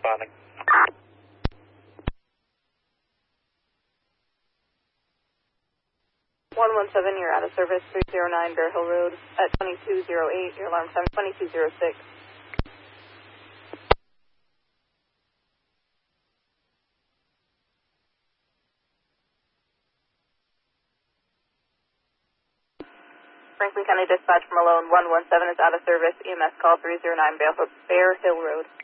responding. 117, you're out of service, 309 Bear Hill Road at 2208, your alarm time 2206. Franklin County Dispatch from Malone 117 is out of service, EMS call 309 Bear Hill Road.